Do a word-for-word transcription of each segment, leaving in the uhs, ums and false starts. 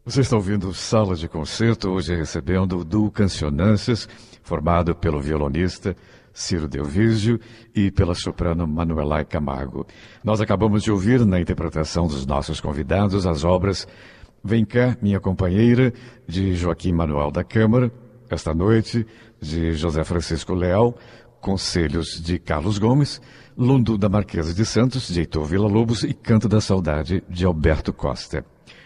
Você está ouvindo Sala de Concerto, hoje recebendo o duo Cancionâncias, formado pelo violonista Ciro Delvísio e pela soprano Manuelay Camargo. Nós acabamos de ouvir, na interpretação dos nossos convidados, as obras Vem Cá, Minha Companheira, de Joaquim Manuel da Câmara, Esta Noite, de José Francisco Leal, Conselhos, de Carlos Gomes, Lundu da Marquesa de Santos, de Heitor Villa-Lobos e Canto da Saudade, de Alberto Costa.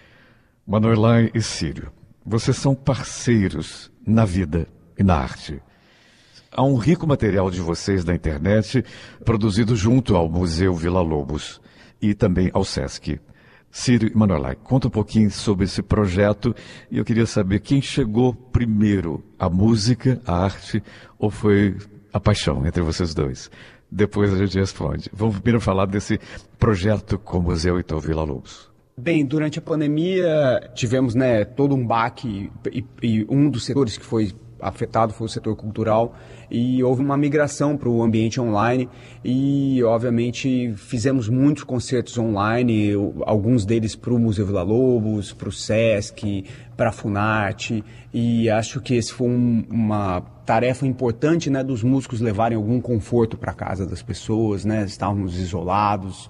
Manuelay e Ciro, vocês são parceiros na vida e na arte. Há um rico material de vocês na internet, produzido junto ao Museu Villa-Lobos e também ao Sesc. Ciro e Manuelay, conta um pouquinho sobre esse projeto e eu queria saber quem chegou primeiro, a música, a arte ou foi a paixão entre vocês dois? Depois a gente responde. Vamos primeiro falar desse projeto com o Museu Heitor Villa-Lobos. Bem, durante a pandemia tivemos, né, todo um baque e, e um dos setores que foi afetado foi o setor cultural e houve uma migração para o ambiente online e, obviamente, fizemos muitos concertos online, alguns deles para o Museu Villa-Lobos, para o Sesc, para a Funarte, e acho que esse foi um, uma tarefa importante, né, dos músicos levarem algum conforto para a casa das pessoas, né, estávamos isolados,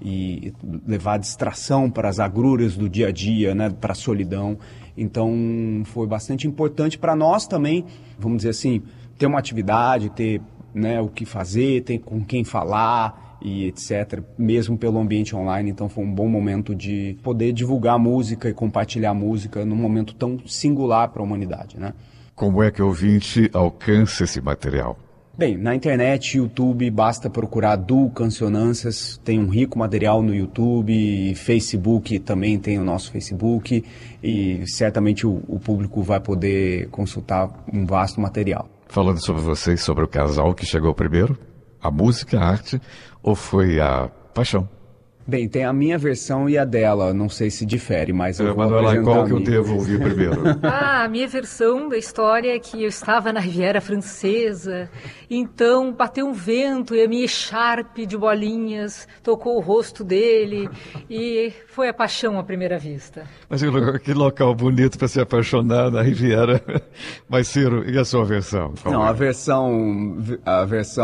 e levar distração para as agruras do dia a dia, né, para a solidão. Então foi bastante importante para nós também, vamos dizer assim, ter uma atividade, ter, né, o que fazer, ter com quem falar e etcétera, mesmo pelo ambiente online. Então foi um bom momento de poder divulgar música e compartilhar música num momento tão singular para a humanidade, né? Como é que o ouvinte alcança esse material? Bem, na internet, YouTube, basta procurar duo Cancionâncias, tem um rico material no YouTube, Facebook também tem o nosso Facebook e certamente o, o público vai poder consultar um vasto material. Falando sobre vocês, sobre o casal que chegou primeiro, a música, a arte ou foi a paixão? Bem, tem a minha versão e a dela, não sei se difere, mas eu, eu vou Manuelay, qual que eu devo ouvir primeiro? Ah, a minha versão da história é que eu estava na Riviera Francesa, então bateu um vento e a minha echarpe de bolinhas tocou o rosto dele e foi a paixão à primeira vista. Mas que local bonito para se apaixonar na Riviera. Mas, Ciro, e a sua versão? Não, é? a versão... A versão